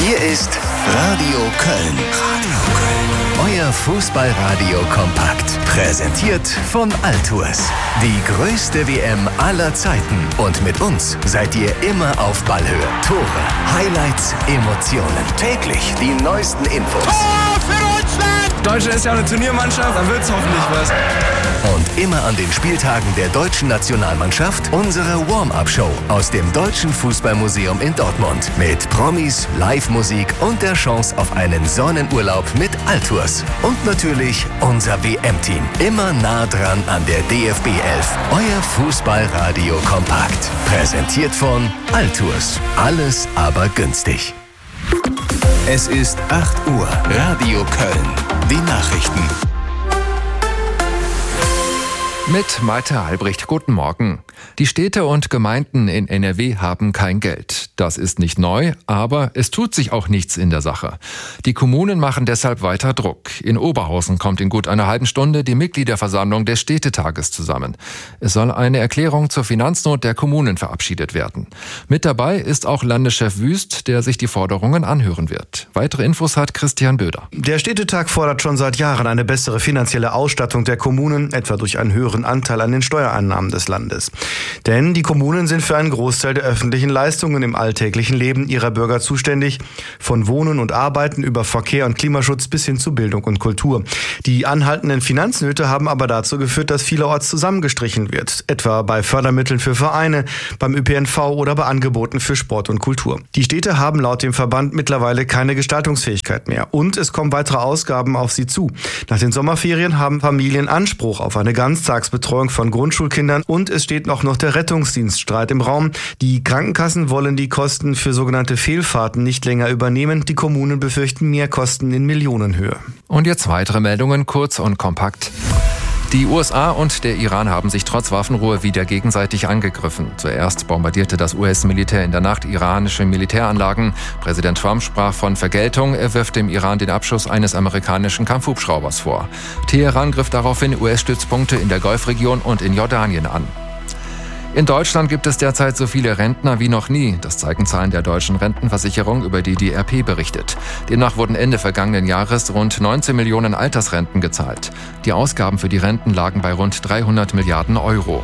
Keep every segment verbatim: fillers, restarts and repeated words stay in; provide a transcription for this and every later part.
Hier ist Radio Köln. Radio Köln. Euer Fußballradio kompakt. Präsentiert von Altours. Die größte W M aller Zeiten. Und mit uns seid ihr immer auf Ballhöhe. Tore, Highlights, Emotionen. Täglich die neuesten Infos. Tor für Deutschland! Deutschland ist ja eine Turniermannschaft, dann wird's hoffentlich was. Und immer an den Spieltagen der deutschen Nationalmannschaft unsere Warm-Up-Show aus dem Deutschen Fußballmuseum in Dortmund. Mit Promis, Live-Musik und der Chance auf einen Sonnenurlaub mit Altours. Und natürlich unser W M-Team. Immer nah dran an der D F B elf. Euer Fußballradio kompakt. Präsentiert von Altours. Alles aber günstig. Es ist acht Uhr. Radio Köln. Die Nachrichten. Mit Malte Albrecht, guten Morgen. Die Städte und Gemeinden in N R W haben kein Geld. Das ist nicht neu, aber es tut sich auch nichts in der Sache. Die Kommunen machen deshalb weiter Druck. In Oberhausen kommt in gut einer halben Stunde die Mitgliederversammlung des Städtetages zusammen. Es soll eine Erklärung zur Finanznot der Kommunen verabschiedet werden. Mit dabei ist auch Landeschef Wüst, der sich die Forderungen anhören wird. Weitere Infos hat Christian Böder. Der Städtetag fordert schon seit Jahren eine bessere finanzielle Ausstattung der Kommunen, etwa durch einen höheren Anteil an den Steuereinnahmen des Landes. Denn die Kommunen sind für einen Großteil der öffentlichen Leistungen im alltäglichen Leben ihrer Bürger zuständig, von Wohnen und Arbeiten über Verkehr und Klimaschutz bis hin zu Bildung und Kultur. Die anhaltenden Finanznöte haben aber dazu geführt, dass vielerorts zusammengestrichen wird, etwa bei Fördermitteln für Vereine, beim Ö P N V oder bei Angeboten für Sport und Kultur. Die Städte haben laut dem Verband mittlerweile keine Gestaltungsfähigkeit mehr und es kommen weitere Ausgaben auf sie zu. Nach den Sommerferien haben Familien Anspruch auf eine Ganztagsbetreuung von Grundschulkindern und es steht noch noch der Rettungsdienststreit im Raum. Die Krankenkassen wollen die Kosten für sogenannte Fehlfahrten nicht länger übernehmen. Die Kommunen befürchten Mehrkosten in Millionenhöhe. Und jetzt weitere Meldungen, kurz und kompakt. Die U S A und der Iran haben sich trotz Waffenruhe wieder gegenseitig angegriffen. Zuerst bombardierte das U S-Militär in der Nacht iranische Militäranlagen. Präsident Trump sprach von Vergeltung. Er wirft dem Iran den Abschuss eines amerikanischen Kampfhubschraubers vor. Teheran griff daraufhin U S-Stützpunkte in der Golfregion und in Jordanien an. In Deutschland gibt es derzeit so viele Rentner wie noch nie. Das zeigen Zahlen der deutschen Rentenversicherung, über die die R P berichtet. Demnach wurden Ende vergangenen Jahres rund neunzehn Millionen Altersrenten gezahlt. Die Ausgaben für die Renten lagen bei rund dreihundert Milliarden Euro.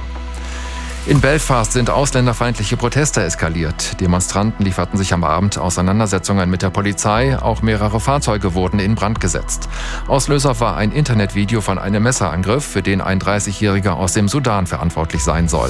In Belfast sind ausländerfeindliche Proteste eskaliert. Demonstranten lieferten sich am Abend Auseinandersetzungen mit der Polizei. Auch mehrere Fahrzeuge wurden in Brand gesetzt. Auslöser war ein Internetvideo von einem Messerangriff, für den ein dreißigjähriger aus dem Sudan verantwortlich sein soll.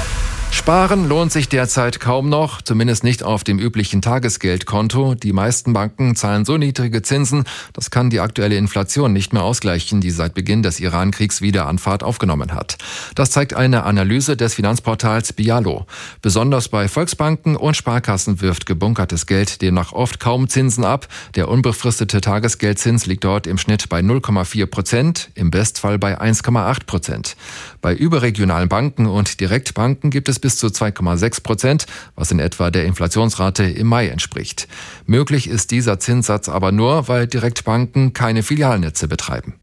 Sparen lohnt sich derzeit kaum noch, zumindest nicht auf dem üblichen Tagesgeldkonto. Die meisten Banken zahlen so niedrige Zinsen, das kann die aktuelle Inflation nicht mehr ausgleichen, die seit Beginn des Iran-Kriegs wieder an Fahrt aufgenommen hat. Das zeigt eine Analyse des Finanzportals Bialo. Besonders bei Volksbanken und Sparkassen wirft gebunkertes Geld demnach oft kaum Zinsen ab. Der unbefristete Tagesgeldzins liegt dort im Schnitt bei null Komma vier Prozent, im Bestfall bei eins Komma acht Prozent. Bei überregionalen Banken und Direktbanken gibt es bis zu zwei Komma sechs Prozent, was in etwa der Inflationsrate im Mai entspricht. Möglich ist dieser Zinssatz aber nur, weil Direktbanken keine Filialnetze betreiben.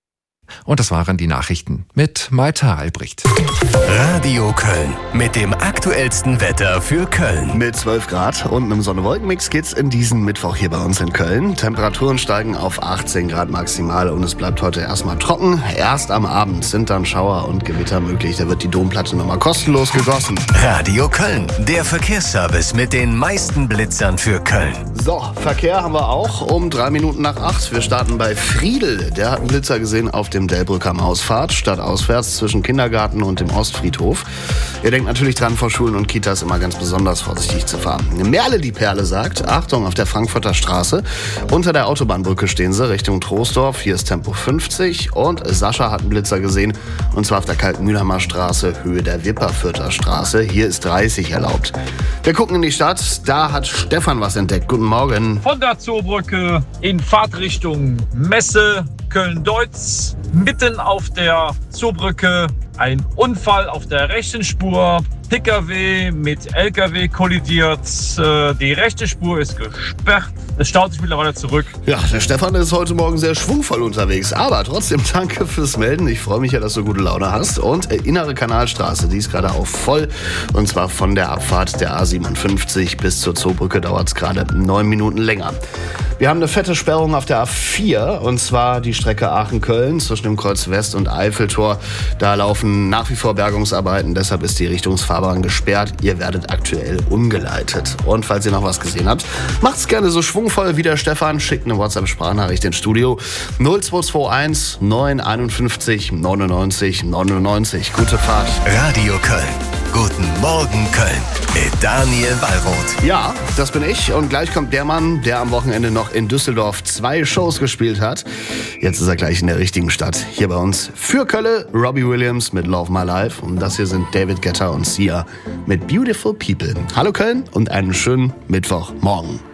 Und das waren die Nachrichten mit Malte Albrecht. Radio Köln mit dem aktuellsten Wetter für Köln. Mit zwölf Grad und einem Sonne-Wolken-Mix geht's in diesen Mittwoch hier bei uns in Köln. Temperaturen steigen auf achtzehn Grad maximal und es bleibt heute erstmal trocken. Erst am Abend sind dann Schauer und Gewitter möglich. Da wird die Domplatte nochmal kostenlos gegossen. Radio Köln, der Verkehrsservice mit den meisten Blitzern für Köln. So, Verkehr haben wir auch um drei Minuten nach acht. Wir starten bei Friedel. Der hat einen Blitzer gesehen auf dem Delbrücker Ausfahrt, stadtauswärts zwischen Kindergarten und dem Ostfriedhof. Ihr denkt natürlich dran, vor Schulen und Kitas immer ganz besonders vorsichtig zu fahren. Merle die Perle sagt, Achtung, auf der Frankfurter Straße. Unter der Autobahnbrücke stehen sie Richtung Troisdorf. Hier ist Tempo fünfzig. Und Sascha hat einen Blitzer gesehen. Und zwar auf der Kaltmühlheimer Straße, Höhe der Wipperfürther Straße. Hier ist dreißig erlaubt. Wir gucken in die Stadt. Da hat Stefan was entdeckt. Guten Morgen. Von der Zoobrücke in Fahrtrichtung Messe Köln-Deutz, mitten auf der Zoobrücke. Ein Unfall auf der rechten Spur. Pkw mit L K W kollidiert. Die rechte Spur ist gesperrt. Es staut sich mittlerweile zurück. Ja, der Stefan ist heute Morgen sehr schwungvoll unterwegs. Aber trotzdem danke fürs Melden. Ich freue mich ja, dass du gute Laune hast. Und äh, innere Kanalstraße, die ist gerade auch voll. Und zwar von der Abfahrt der A siebenundfünfzig bis zur Zoobrücke dauert es gerade neun Minuten länger. Wir haben eine fette Sperrung auf der A vier. Und zwar die Strecke Aachen-Köln zwischen dem Kreuz West und Eiffeltor. Da laufen nach wie vor Bergungsarbeiten. Deshalb ist die Richtungsfahrbahn gesperrt. Ihr werdet aktuell umgeleitet. Und falls ihr noch was gesehen habt, macht's gerne so schwungvoll wie der Stefan. Schickt eine WhatsApp-Sprachnachricht ins Studio null zwei zwei eins neun einundfünfzig neunundneunzig neunundneunzig. Gute Fahrt. Radio Köln. Guten Morgen Köln mit Daniel Wallroth. Ja, das bin ich. Und gleich kommt der Mann, der am Wochenende noch in Düsseldorf zwei Shows gespielt hat. Jetzt ist er gleich in der richtigen Stadt. Hier bei uns für Köln, Robbie Williams mit Love My Life. Und das hier sind David Guetta und Sia mit Beautiful People. Hallo Köln und einen schönen Mittwochmorgen.